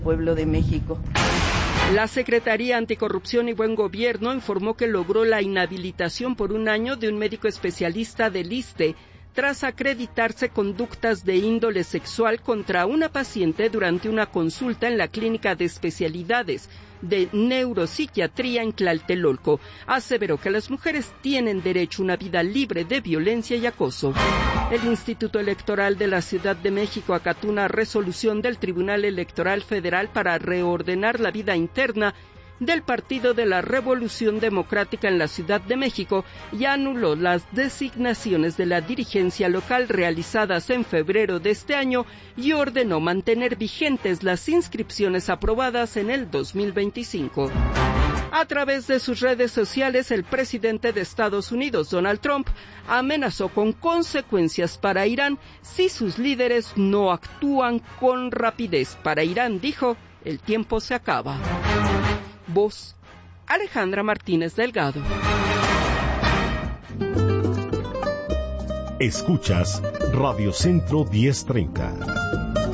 Pueblo de México. La Secretaría Anticorrupción y Buen Gobierno informó que logró la inhabilitación por 1 año de un médico especialista del ISSSTE tras acreditarse conductas de índole sexual contra una paciente durante una consulta en la Clínica de Especialidades de Neuropsiquiatría en Tlatelolco. Aseveró que las mujeres tienen derecho a una vida libre de violencia y acoso. El Instituto Electoral de la Ciudad de México acató una resolución del Tribunal Electoral Federal para reordenar la vida interna del Partido de la Revolución Democrática en la Ciudad de México y anuló las designaciones de la dirigencia local realizadas en febrero de este año y ordenó mantener vigentes las inscripciones aprobadas en el 2025. A través de sus redes sociales, el presidente de Estados Unidos, Donald Trump, amenazó con consecuencias para Irán si sus líderes no actúan con rapidez. Para Irán, dijo, el tiempo se acaba. Voz, Alejandra Martínez Delgado. Escuchas Radio Centro 1030.